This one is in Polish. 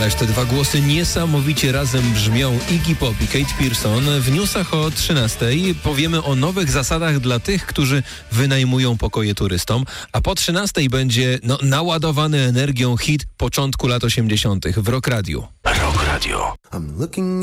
Ależ te dwa głosy niesamowicie razem brzmią. Iggy Pop i Kate Pierson. W newsach o 13:00 powiemy o nowych zasadach dla tych, którzy wynajmują pokoje turystom, a po 13:00 będzie naładowany energią hit początku lat 80. w Rock Radio. Rock Radio.